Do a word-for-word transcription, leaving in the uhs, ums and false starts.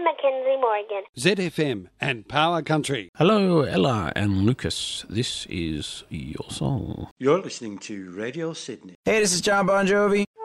I'm Mackenzie Morgan. Z F M and Power Country. Hello, Ella and Lucas. This is your song. You're listening to Radio Sydney. Hey, this is John Bon Jovi.